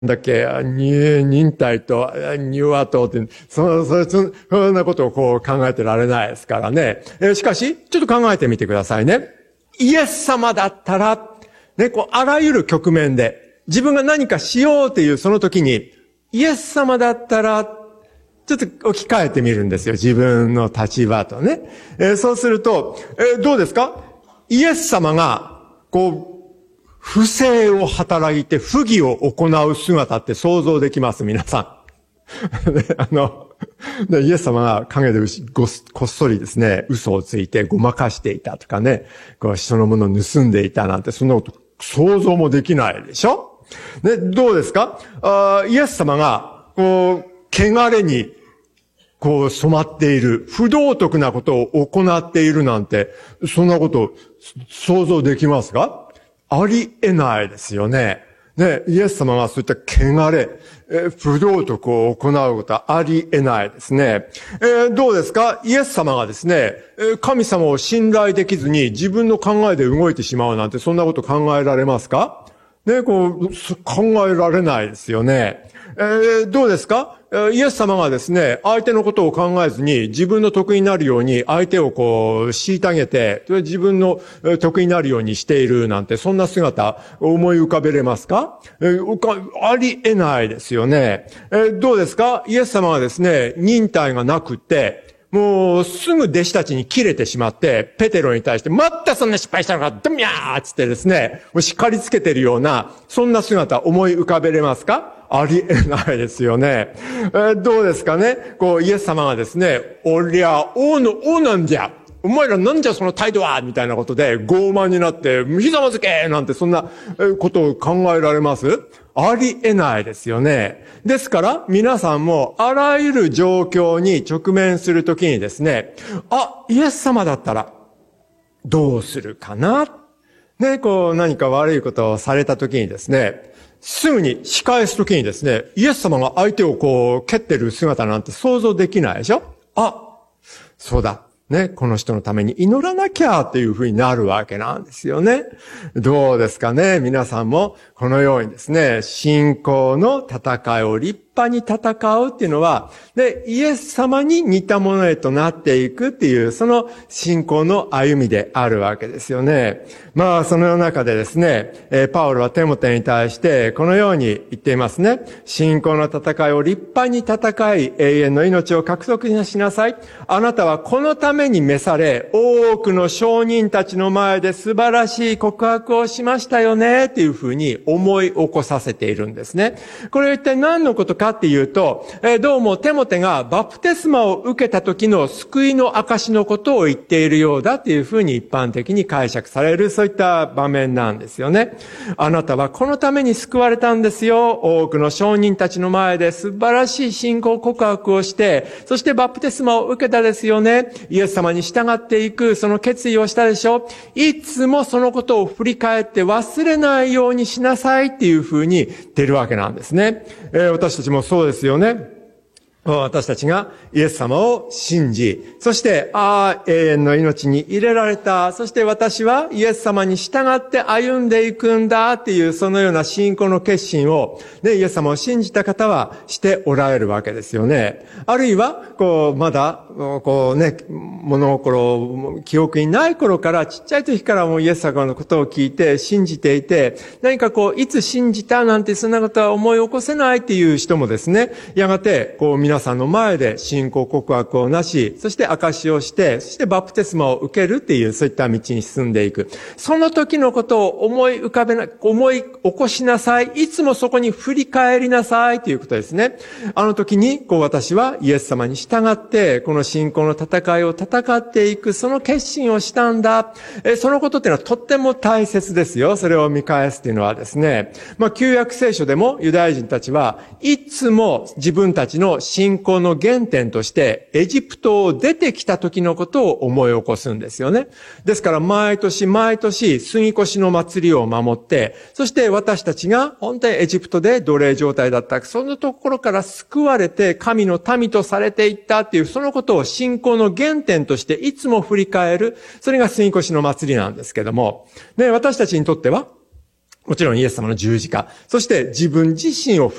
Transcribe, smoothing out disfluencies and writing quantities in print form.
だっけ、忍耐と柔和とって、そんなことをこう考えてられないですからね。しかし、ちょっと考えてみてくださいね。イエス様だったら、ね、こう、あらゆる局面で、自分が何かしようっていうその時に、イエス様だったら、ちょっと置き換えてみるんですよ。自分の立場とね。そうすると、どうですか？イエス様が、こう、不正を働いて不義を行う姿って想像できます？皆さん。イエス様が陰でこっそりですね、嘘をついてごまかしていたとかね、こう人のものを盗んでいたなんて、そんなこと想像もできないでしょ？ね、どうですか？イエス様が、こう、汚れに、こう染まっている、不道徳なことを行っているなんて、そんなこと想像できますか？ありえないですよね。ね、イエス様がそういった汚れ、不道徳を行うことはありえないですね。どうですか？イエス様がですね、神様を信頼できずに自分の考えで動いてしまうなんて、そんなこと考えられますか？ね、こう、考えられないですよね。どうですか？イエス様がですね、相手のことを考えずに自分の得意になるように相手をこう、虐げて、自分の得意になるようにしているなんて、そんな姿思い浮かべれますか？ありえないですよね。どうですか？イエス様がですね、忍耐がなくって、もうすぐ弟子たちに切れてしまって、ペテロに対して、またそんな失敗したのか、ドミャーつってですね、もう叱りつけてるような、そんな姿思い浮かべれますか？ありえないですよね。どうですかね？こう、イエス様がですね、おりゃ、王の王なんじゃ。お前らなんじゃその態度はみたいなことで傲慢になって、ひざまずけなんてそんなことを考えられます？ありえないですよね。ですから、皆さんもあらゆる状況に直面するときにですね、イエス様だったら、どうするかな？ね、こう何か悪いことをされたときにですね、すぐに仕返すときにですね、イエス様が相手をこう蹴ってる姿なんて想像できないでしょ？そうだ。ね、この人のために祈らなきゃっていうふうになるわけなんですよね。どうですかね？皆さんもこのようにですね、信仰の戦いを立派に戦うっていうのは、で、イエス様に似たものへとなっていくっていう、その信仰の歩みであるわけですよね。まあ、その中でですね、パウロはテモテに対してこのように言っていますね。信仰の戦いを立派に戦い、永遠の命を獲得しなさい。あなたはこのために召され、多くの証人たちの前で素晴らしい告白をしましたよね、っていうふうに思い起こさせているんですね。これは一体何のことかっていうと、どうもテモテがバプテスマを受けた時の救いの証のことを言っているようだっていうふうに一般的に解釈される、そういった場面なんですよね。あなたはこのために救われたんですよ。多くの証人たちの前で素晴らしい信仰告白をして、そしてバプテスマを受けたですよね。イエス様に従っていく、その決意をしたでしょ。いつもそのことを振り返って忘れないようにしなさいっていうふうに言ってるわけなんですね。私たちもそうですよね。私たちがイエス様を信じ、そして永遠の命に入れられた、そして私はイエス様に従って歩んでいくんだっていう、そのような信仰の決心を、ね、イエス様を信じた方はしておられるわけですよね。あるいはまだ物心、記憶にない頃から、ちっちゃい時からもうイエス様のことを聞いて信じていて、何かいつ信じたなんてそんなことは思い起こせないっていう人もですね、やがて皆さんの前で信仰告白をなし、そして証しをして、そしてバプテスマを受けるっていう、そういった道に進んでいく。その時のことを思い起こしなさい。いつもそこに振り返りなさいということですね。あの時に、私はイエス様に従って、この信仰の戦いを戦っていく、その決心をしたんだ。そのことっていうのはとっても大切ですよ。それを見返すっていうのはですね。旧約聖書でもユダヤ人たちはいつも自分たちの信仰の原点としてエジプトを出てきた時のことを思い起こすんですよね。ですから毎年杉越の祭りを守って、そして私たちが本当にエジプトで奴隷状態だった、そのところから救われて神の民とされていったっていう、そのことを信仰の原点としていつも振り返る、それが杉越の祭りなんですけども、ね、私たちにとってはもちろんイエス様の十字架。そして自分自身を